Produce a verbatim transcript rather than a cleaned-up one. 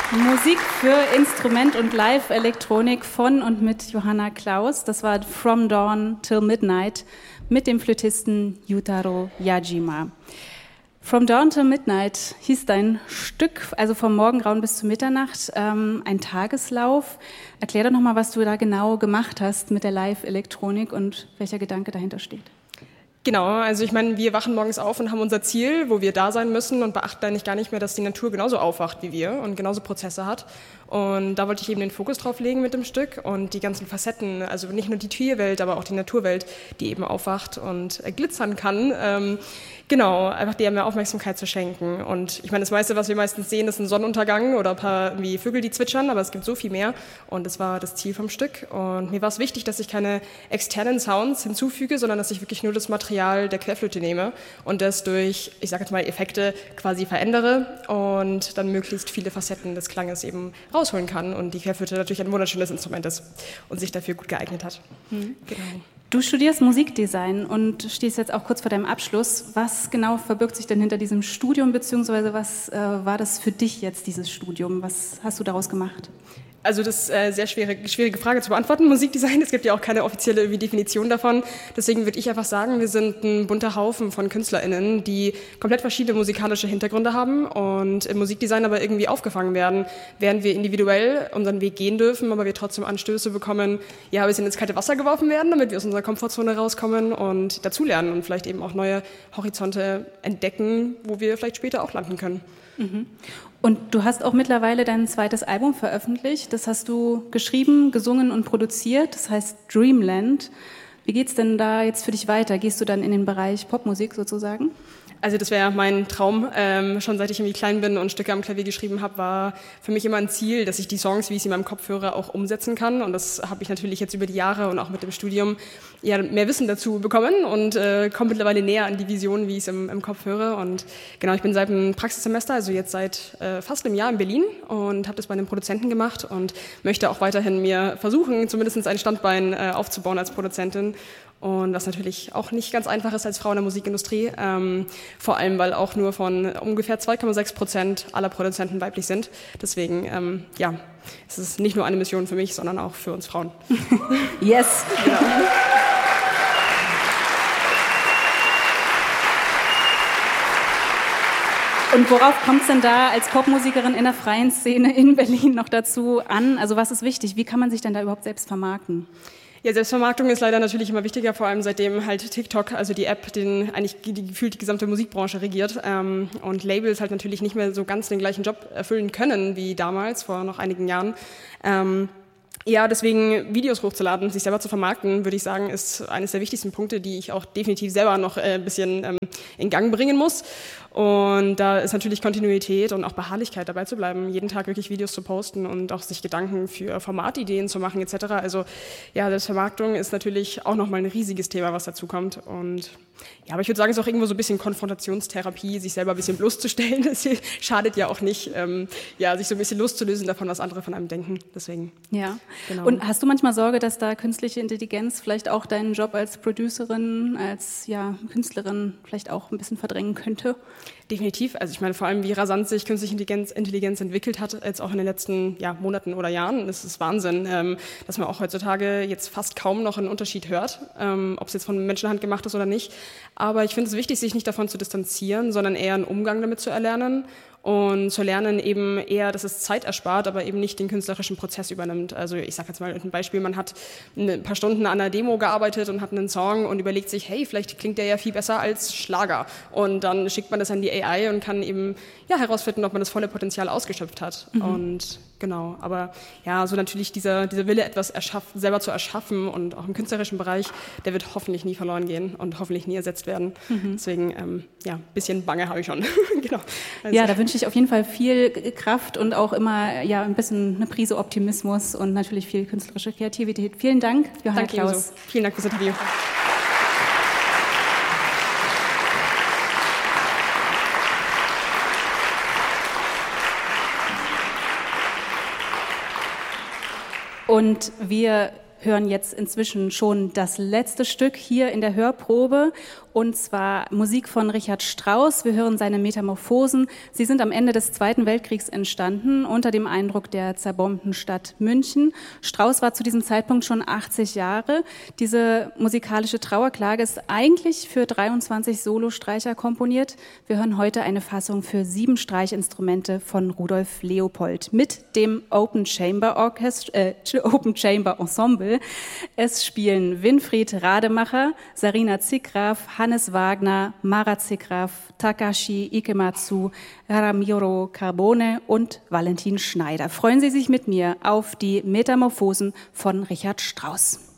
Musik für Instrument und Live-Elektronik von und mit Johanna Klaus. Das war From Dawn Till Midnight mit dem Flötisten Yutaro Yajima. From Dawn Till Midnight hieß dein Stück, also vom Morgengrauen bis zur Mitternacht, ähm, ein Tageslauf. Erklär doch nochmal, was du da genau gemacht hast mit der Live-Elektronik und welcher Gedanke dahinter steht. Genau, also ich meine, wir wachen morgens auf und haben unser Ziel, wo wir da sein müssen und beachten eigentlich gar nicht mehr, dass die Natur genauso aufwacht wie wir und genauso Prozesse hat. Und da wollte ich eben den Fokus drauf legen mit dem Stück und die ganzen Facetten, also nicht nur die Tierwelt, aber auch die Naturwelt, die eben aufwacht und glitzern kann. Ähm, genau, einfach der mehr Aufmerksamkeit zu schenken. Und ich meine, das meiste, was wir meistens sehen, ist ein Sonnenuntergang oder ein paar irgendwie Vögel, die zwitschern, aber es gibt so viel mehr. Und das war das Ziel vom Stück. Und mir war es wichtig, dass ich keine externen Sounds hinzufüge, sondern dass ich wirklich nur das Material der Querflöte nehme und das durch, ich sage jetzt mal, Effekte quasi verändere und dann möglichst viele Facetten des Klanges eben rausholen kann. Und die Querflöte natürlich ein wunderschönes Instrument ist und sich dafür gut geeignet hat. Mhm. Genau. Du studierst Musikdesign und stehst jetzt auch kurz vor deinem Abschluss. Was genau verbirgt sich denn hinter diesem Studium, beziehungsweise was äh, war das für dich jetzt, dieses Studium? Was hast du daraus gemacht? Also das ist eine sehr schwere, schwierige Frage zu beantworten, Musikdesign. Es gibt ja auch keine offizielle Definition davon. Deswegen würde ich einfach sagen, wir sind ein bunter Haufen von KünstlerInnen, die komplett verschiedene musikalische Hintergründe haben und im Musikdesign aber irgendwie aufgefangen werden, während wir individuell unseren Weg gehen dürfen, aber wir trotzdem Anstöße bekommen, ja, ein bisschen ins kalte Wasser geworfen werden, damit wir aus unserer Komfortzone rauskommen und dazulernen und vielleicht eben auch neue Horizonte entdecken, wo wir vielleicht später auch landen können. Mhm. Und du hast auch mittlerweile dein zweites Album veröffentlicht. Das hast du geschrieben, gesungen und produziert. Das heißt Dreamland. Wie geht's denn da jetzt für dich weiter? Gehst du dann in den Bereich Popmusik sozusagen? Also das wäre mein Traum. Ähm, schon seit ich irgendwie klein bin und Stücke am Klavier geschrieben habe, war für mich immer ein Ziel, dass ich die Songs, wie ich sie in meinem Kopf höre, auch umsetzen kann. Und das habe ich natürlich jetzt über die Jahre und auch mit dem Studium ja, mehr Wissen dazu bekommen und äh, komme mittlerweile näher an die Vision, wie ich es im, im Kopf höre. Und genau, ich bin seit einem Praxissemester, also jetzt seit äh, fast einem Jahr in Berlin und habe das bei einem Produzenten gemacht und möchte auch weiterhin mir versuchen, zumindest ein Standbein äh, aufzubauen als Produzentin. Und was natürlich auch nicht ganz einfach ist als Frau in der Musikindustrie, ähm, vor allem, weil auch nur von ungefähr zwei Komma sechs Prozent aller Produzenten weiblich sind. Deswegen, ähm, ja, es ist nicht nur eine Mission für mich, sondern auch für uns Frauen. Yes! Genau. Und worauf kommt es denn da als Popmusikerin in der freien Szene in Berlin noch dazu an? Also was ist wichtig? Wie kann man sich denn da überhaupt selbst vermarkten? Ja, Selbstvermarktung ist leider natürlich immer wichtiger, vor allem seitdem halt TikTok, also die App, den eigentlich die, die, gefühlt die gesamte Musikbranche regiert ähm, und Labels halt natürlich nicht mehr so ganz den gleichen Job erfüllen können wie damals, vor noch einigen Jahren. Ähm, Ja, deswegen Videos hochzuladen, sich selber zu vermarkten, würde ich sagen, ist eines der wichtigsten Punkte, die ich auch definitiv selber noch äh, ein bisschen ähm, in Gang bringen muss. Und da ist natürlich Kontinuität und auch Beharrlichkeit dabei zu bleiben, jeden Tag wirklich Videos zu posten und auch sich Gedanken für Formatideen zu machen et cetera. Also ja, Selbstvermarktung ist natürlich auch nochmal ein riesiges Thema, was dazu kommt. Und ja, aber ich würde sagen, es ist auch irgendwo so ein bisschen Konfrontationstherapie, sich selber ein bisschen bloßzustellen. Das schadet ja auch nicht, ähm, ja, sich so ein bisschen loszulösen davon, was andere von einem denken. Deswegen. Ja. Genau. Und hast du manchmal Sorge, dass da künstliche Intelligenz vielleicht auch deinen Job als Producerin, als ja, Künstlerin vielleicht auch ein bisschen verdrängen könnte? Definitiv. Also ich meine, vor allem, wie rasant sich künstliche Intelligenz, Intelligenz entwickelt hat, jetzt auch in den letzten ja, Monaten oder Jahren. Das ist Wahnsinn, ähm, dass man auch heutzutage jetzt fast kaum noch einen Unterschied hört, ähm, ob es jetzt von Menschenhand gemacht ist oder nicht. Aber ich finde es wichtig, sich nicht davon zu distanzieren, sondern eher einen Umgang damit zu erlernen. Und zu lernen eben eher, dass es Zeit erspart, aber eben nicht den künstlerischen Prozess übernimmt. Also ich sage jetzt mal ein Beispiel, man hat ein paar Stunden an einer Demo gearbeitet und hat einen Song und überlegt sich, hey, vielleicht klingt der ja viel besser als Schlager. Und dann schickt man das an die A I und kann eben ja, herausfinden, ob man das volle Potenzial ausgeschöpft hat. Mhm. Und genau, aber ja, so natürlich dieser, dieser Wille, etwas erschaff, selber zu erschaffen und auch im künstlerischen Bereich, der wird hoffentlich nie verloren gehen und hoffentlich nie ersetzt werden. Mhm. Deswegen, ähm, ja, ein bisschen Bange habe ich schon. Genau. Also. Ja, da wünsche ich auf jeden Fall viel Kraft und auch immer ja, ein bisschen eine Prise Optimismus und natürlich viel künstlerische Kreativität. Vielen Dank, Johanna Danke, Klaus. Ebenso. Vielen Dank fürs Interview. Und wir hören jetzt inzwischen schon das letzte Stück hier in der Hörprobe, und zwar Musik von Richard Strauss. Wir hören seine Metamorphosen. Sie sind am Ende des Zweiten Weltkriegs entstanden, unter dem Eindruck der zerbombten Stadt München. Strauss war zu diesem Zeitpunkt schon achtzig Jahre. Diese musikalische Trauerklage ist eigentlich für dreiundzwanzig Solostreicher komponiert. Wir hören heute eine Fassung für sieben Streichinstrumente von Rudolf Leopold mit dem Open Chamber Orchestra, äh, Open Chamber Ensemble. Es spielen Winfried Rademacher, Sarina Zickgraf, Hannes Wagner, Mara Zickgraf, Takashi Ikematsu, Ramiro Carbone und Valentin Schneider. Freuen Sie sich mit mir auf die Metamorphosen von Richard Strauss.